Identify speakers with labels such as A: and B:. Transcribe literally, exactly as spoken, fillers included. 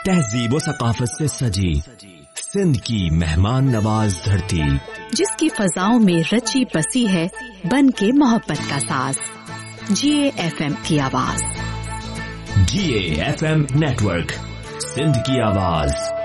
A: तहजीब व सकाफत से सजी सिंध की मेहमान नवाज धरती,
B: जिसकी फजाओं में रची बसी है बन के मोहब्बत का साज। जीए एफएम की आवाज।
A: जीए एफएम नेटवर्क, सिंध की आवाज।